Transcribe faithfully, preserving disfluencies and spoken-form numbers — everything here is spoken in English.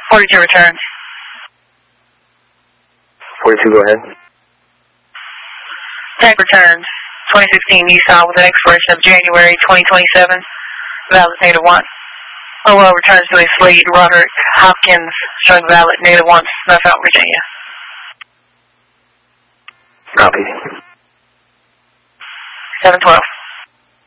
forty-two return. forty-two, go ahead. Tank returns. twenty sixteen Nissan with an expiration of January twenty twenty-seven. Valid negative one. O L returns to a Slade Roderick Hopkins, showing valid negative one, Snuff out, Virginia. Copy. seven twelve.